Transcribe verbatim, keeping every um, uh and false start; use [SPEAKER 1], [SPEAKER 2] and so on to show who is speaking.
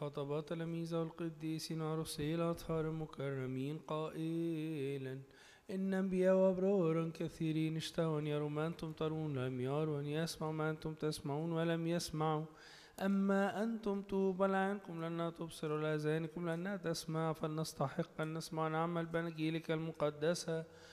[SPEAKER 1] خطب تلاميذه القديسين ورسل الأطهار المكرمين قائلا: إن أنبياء وأبرار كثيرين اشتهوا أن يروا ما أنتم ترون ولم يروا، وأن يسمعوا ما أنتم تسمعون ولم يسمعوا. أما أنتم طوبى لعينكم لأنها تبصر ولآذانكم لأنها تسمع، فلنستحق أن نسمع ونعمل بأناجيلك المقدسة